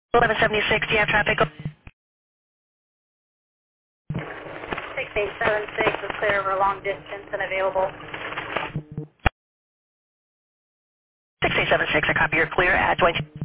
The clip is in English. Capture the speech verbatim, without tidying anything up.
eleven seventy-six, do you have traffic? six eight seven six is clear over long distance and available. six eight seven six, I copy, you're clear at twenty.